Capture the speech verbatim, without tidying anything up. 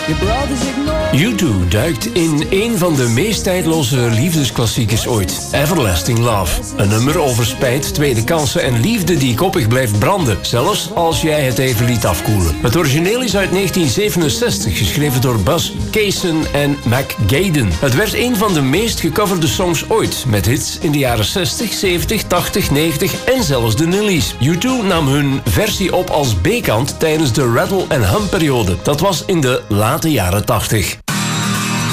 U twee duikt in een van de meest tijdloze liefdesklassiekers ooit. Everlasting Love. Een nummer over spijt, tweede kansen en liefde die koppig blijft branden. Zelfs als jij het even liet afkoelen. Het origineel is uit negentien zevenenzestig, geschreven door Buzz Cason en Mac Gaden. Het werd een van de meest gecoverde songs ooit. Met hits in de jaren zestig, zeventig, tachtig, negentig en zelfs de nullies. U twee nam hun versie op als B-kant tijdens de Rattle and Hum periode. Dat was in de late jaren tachtig.